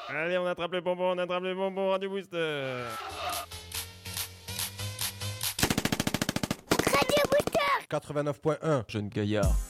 Allez, on attrape les bonbons, Radio Booster. Radio Booster 89.1, Jeune gaillard.